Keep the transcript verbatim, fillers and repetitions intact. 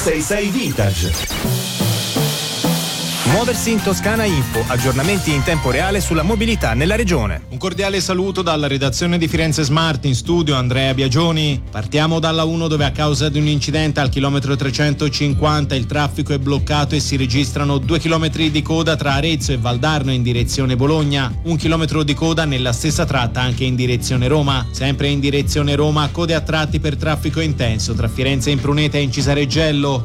sei sei Vintage. Muoversi in Toscana Info, aggiornamenti in tempo reale sulla mobilità nella regione. Un cordiale saluto dalla redazione di Firenze Smart, in studio Andrea Biagioni. Partiamo dalla uno, dove a causa di un incidente al chilometro trecentocinquanta il traffico è bloccato e si registrano due chilometri di coda tra Arezzo e Valdarno in direzione Bologna, un chilometro di coda nella stessa tratta anche in direzione Roma. Sempre in direzione Roma, code a tratti per traffico intenso tra Firenze Impruneta e Incisareggello.